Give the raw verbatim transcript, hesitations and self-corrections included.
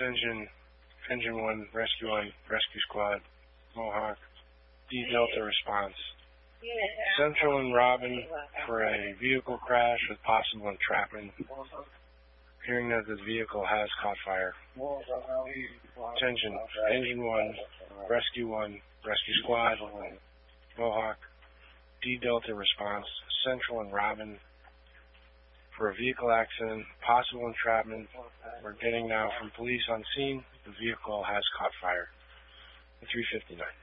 Engine, Engine one, Rescue one, Rescue Squad, Mohawk, D Delta response. Central and Robin for a vehicle crash with possible entrapment. Hearing that the vehicle has caught fire. Attention, Engine one, Rescue one, Rescue Squad, Mohawk, D Delta response. Central and Robin for a vehicle accident, possible entrapment. We're getting now from police on scene. The vehicle has caught fire. three fifty-nine.